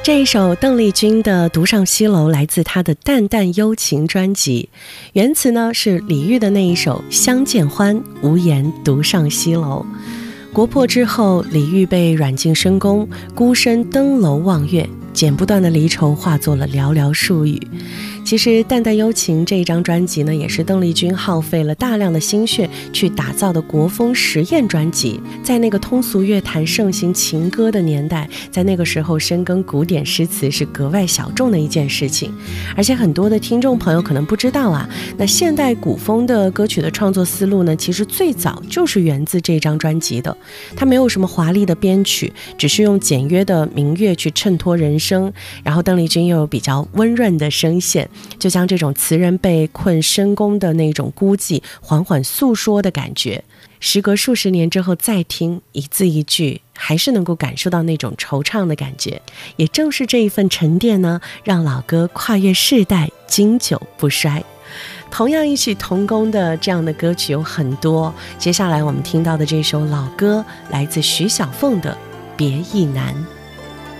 这一首邓丽君的《独上西楼》来自她的《淡淡幽情》专辑，原词呢是李煜的那一首《相见欢，无言独上西楼》。国破之后，李煜被软禁深宫，孤身登楼望月，剪不断的离愁化作了寥寥数语。其实《淡淡幽情》这一张专辑呢，也是邓丽君耗费了大量的心血去打造的国风实验专辑。在那个通俗乐坛盛行情歌的年代，在那个时候深耕古典诗词是格外小众的一件事情。而且很多的听众朋友可能不知道啊，那现代古风的歌曲的创作思路呢，其实最早就是源自这张专辑的。它没有什么华丽的编曲，只是用简约的民乐去衬托人声，然后邓丽君又有比较温润的声线，就将这种词人被困深宫的那种孤寂缓缓诉说的感觉，时隔数十年之后再听，一字一句还是能够感受到那种惆怅的感觉。也正是这一份沉淀呢，让老歌跨越世代，经久不衰。同样异曲同工的这样的歌曲有很多，接下来我们听到的这首老歌来自徐小凤的《别亦难》。